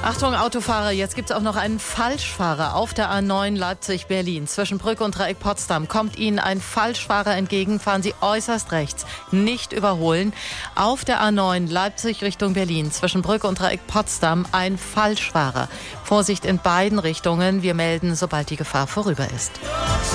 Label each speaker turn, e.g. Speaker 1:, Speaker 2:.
Speaker 1: Achtung Autofahrer, jetzt gibt es auch noch einen Falschfahrer auf der A9 Leipzig-Berlin. Zwischen Brücke und Dreieck Potsdam kommt Ihnen ein Falschfahrer entgegen. Fahren Sie äußerst rechts, nicht überholen. Auf der A9 Leipzig Richtung Berlin, zwischen Brücke und Dreieck Potsdam ein Falschfahrer. Vorsicht in beiden Richtungen. Wir melden, sobald die Gefahr vorüber ist.